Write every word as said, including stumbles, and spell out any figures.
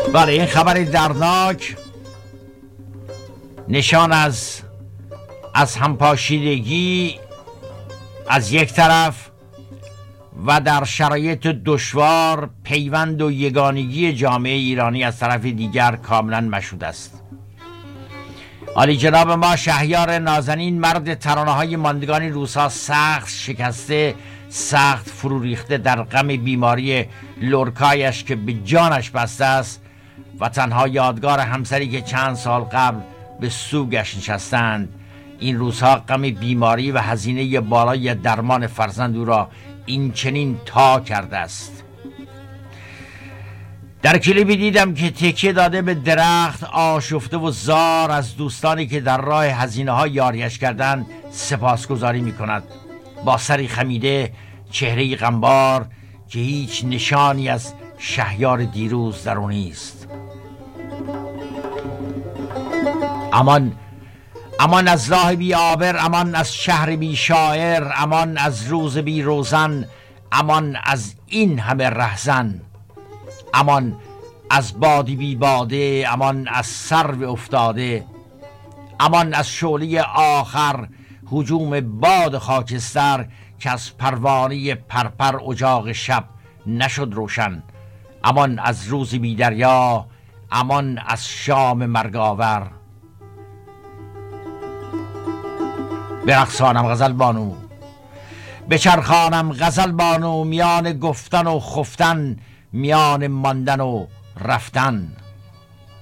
بله، این خبر دردناک نشان از از همپاشیدگی از یک طرف و در شرایط دشوار پیوند و یگانگی جامعه ایرانی از طرف دیگر کاملا مشهود است. عالی جناب ما شهریار نازنین، مرد ترانه‌های ماندگانی روس‌ها، سخت شکسته، سخت فرو ریخته در غم بیماری لورکایش که به جانش بسته است و تنها یادگار همسری که چند سال قبل به سوگش نشستند، این روزها غم بیماری و هزینه بالای درمان فرزند او را این چنین تا کرده است. در کلیپی دیدم که تکیه داده به درخت آشفته و زار از دوستانی که در راه هزینه ها یاریش کردند سپاسگزاری می کند، با سری خمیده، چهره غمبار که هیچ نشانی از شهریار دیروز در او نیست. امان امان از راه بی آبر، امان از شهر بی شاعر، امان از روز بی روزن، امان از این همه رهزن، امان از بادی بی باده، امان از سرو افتاده، امان از شعله آخر هجوم باد خاکستر که از پروانه پرپر اجاق شب نشد روشن، امان از روز بی دریا، امان از شام مرگاور. برقصانم غزل بانو، بچرخانم غزل بانو، میان گفتن و خفتن، میان ماندن و رفتن.